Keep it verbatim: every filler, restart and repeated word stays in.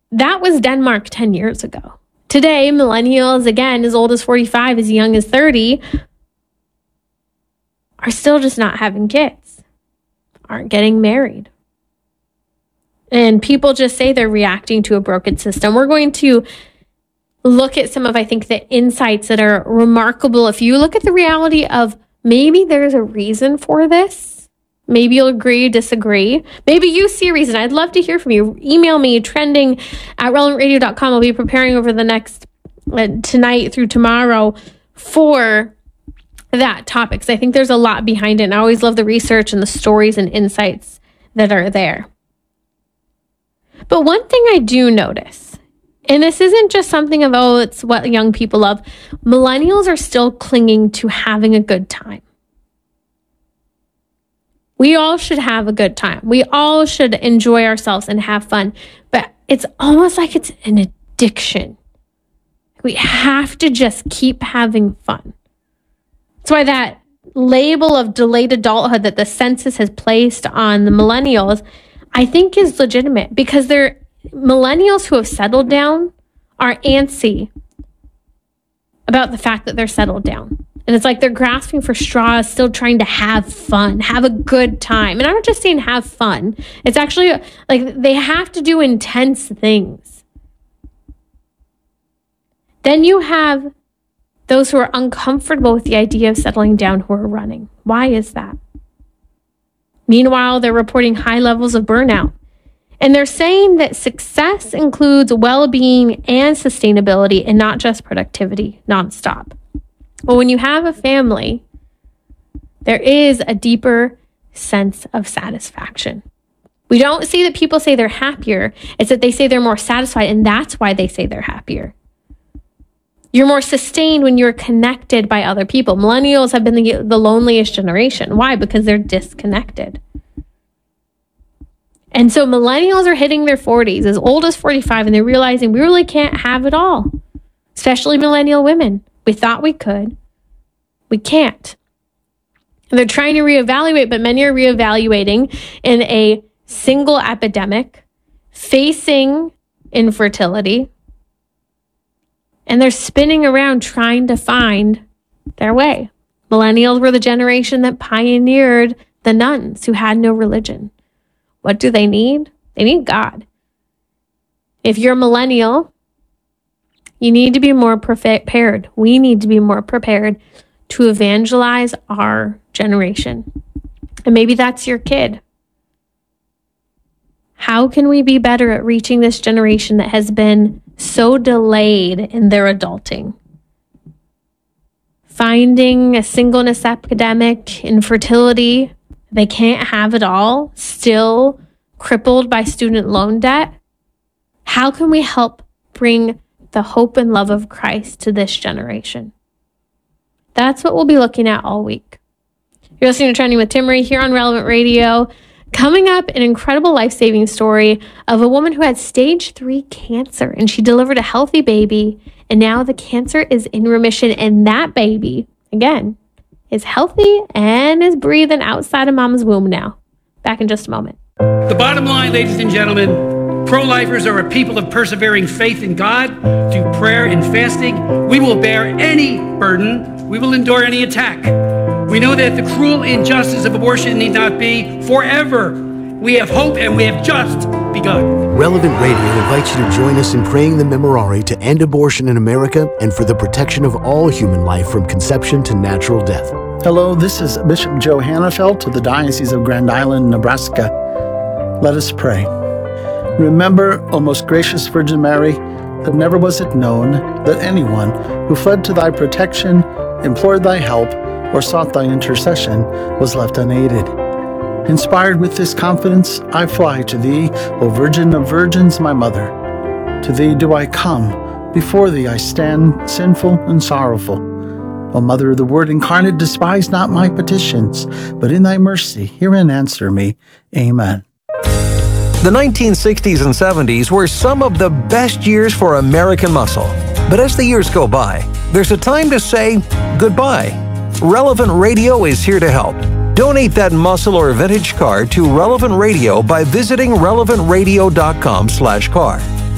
That was Denmark ten years ago. Today, millennials, again, as old as forty-five, as young as thirty, are still just not having kids, aren't getting married. And people just say they're reacting to a broken system. We're going to look at some of, I think, the insights that are remarkable. If you look at the reality of maybe there's a reason for this, maybe you'll agree, disagree. Maybe you see a reason. I'd love to hear from you. Email me, trending at relevant radio dot com. I'll be preparing over the next, uh, tonight through tomorrow for that topic, because I think there's a lot behind it. And I always love the research and the stories and insights that are there. But one thing I do notice, and this isn't just something of, oh, it's what young people love. Millennials are still clinging to having a good time. We all should have a good time. We all should enjoy ourselves and have fun. But it's almost like it's an addiction. We have to just keep having fun. That's why that label of delayed adulthood that the census has placed on the millennials, I think, is legitimate, because they're millennials who have settled down are antsy about the fact that they're settled down. And it's like they're grasping for straws, still trying to have fun, have a good time. And I'm not just saying have fun. It's actually like they have to do intense things. Then you have those who are uncomfortable with the idea of settling down, who are running. Why is that? Meanwhile, they're reporting high levels of burnout. And they're saying that success includes well-being and sustainability, and not just productivity nonstop. Well, when you have a family, there is a deeper sense of satisfaction. We don't see that people say they're happier. It's that they say they're more satisfied, and that's why they say they're happier. You're more sustained when you're connected by other people. Millennials have been the, the loneliest generation. Why? Because they're disconnected. And so millennials are hitting their forties, as old as forty-five, and they're realizing we really can't have it all, especially millennial women. We thought we could. We can't. And they're trying to reevaluate, but many are reevaluating in a single epidemic, facing infertility, and they're spinning around trying to find their way. Millennials were the generation that pioneered the nuns who had no religion. What do they need? They need God. If you're a millennial, you need to be more prepared. We need to be more prepared to evangelize our generation. And maybe that's your kid. How can we be better at reaching this generation that has been so delayed in their adulting? Finding a singleness epidemic, infertility, they can't have it all, still crippled by student loan debt. How can we help bring the hope and love of Christ to this generation? That's what we'll be looking at all week. You're listening to Trending with Timmerie here on Relevant Radio. Coming up, an incredible life-saving story of a woman who had stage three cancer, and she delivered a healthy baby, and now the cancer is in remission, and that baby, again, is healthy and is breathing outside of mama's womb now. Back in just a moment. The bottom line, ladies and gentlemen, pro-lifers are a people of persevering faith in God, through prayer and fasting. We will bear any burden. We will endure any attack. We know that the cruel injustice of abortion need not be forever. We have hope, and we have just begun. Relevant Radio invites you to join us in praying the Memorare to end abortion in America and for the protection of all human life from conception to natural death. Hello, this is Bishop Joe Hannafelt of the Diocese of Grand Island, Nebraska. Let us pray. Remember, O most gracious Virgin Mary, that never was it known that anyone who fled to thy protection, implored thy help, or sought thy intercession was left unaided. Inspired with this confidence, I fly to thee, O Virgin of Virgins, my mother. To thee do I come, before thee I stand, sinful and sorrowful. O Mother of the Word incarnate, despise not my petitions, but in thy mercy hear and answer me. Amen. The nineteen sixties and seventies were some of the best years for American muscle. But as the years go by, there's a time to say goodbye. Relevant Radio is here to help. Donate that muscle or vintage car to Relevant Radio by visiting relevant radio dot com slash car.